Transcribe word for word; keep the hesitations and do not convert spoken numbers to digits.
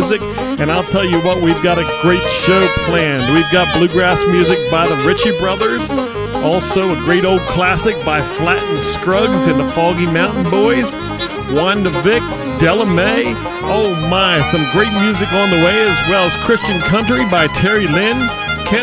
music. And I'll tell you what, we've got a great show planned. We've got bluegrass music by the Ritchie Brothers. Also a great old classic by Flatt and Scruggs and the Foggy Mountain Boys. Wanda Vick, Della Mae. Oh my, some great music on the way, as well as Christian country by Terry Lynn.